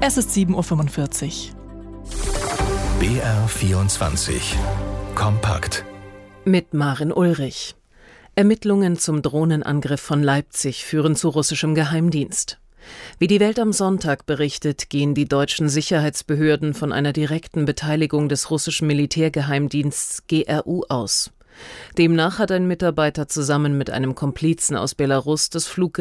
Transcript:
Es ist 7:45 Uhr. BR24 Kompakt Mit Maren Ulrich. Ermittlungen zum Drohnenangriff von Leipzig führen zu russischem Geheimdienst. Wie die Welt am Sonntag berichtet, gehen die deutschen Sicherheitsbehörden von einer direkten Beteiligung des russischen Militärgeheimdienstes GRU aus. Demnach hat ein Mitarbeiter zusammen mit einem Komplizen aus Belarus das Fluggerät